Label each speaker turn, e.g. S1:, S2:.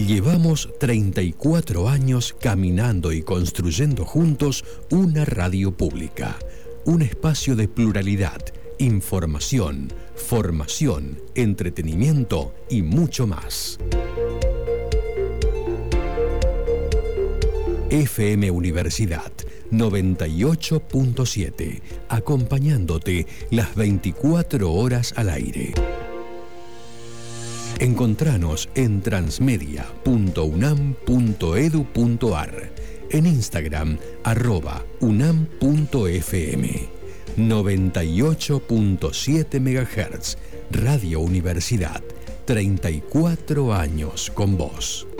S1: Llevamos 34 años caminando y construyendo juntos una radio pública, un espacio de pluralidad, información, formación, entretenimiento y mucho más. FM Universidad 98.7, acompañándote las 24 horas al aire. Encontranos en transmedia.unam.edu.ar, en Instagram @unam.fm. 98.7 MHz, Radio Universidad, 34 años con vos.